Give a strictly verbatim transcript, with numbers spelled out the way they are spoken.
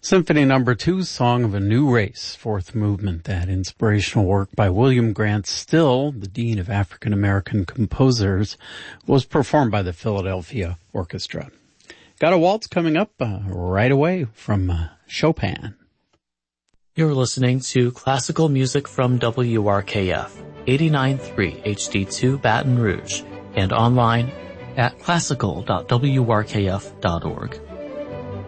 Symphony Number Two, Song of a New Race, fourth movement. That inspirational work by William Grant Still, the Dean of African American Composers, was performed by the Philadelphia Orchestra. Got a waltz coming up uh, right away from uh, Chopin. You're listening to classical music from W R K F, eighty-nine point three H D two Baton Rouge, and online at classical dot w r k f dot org.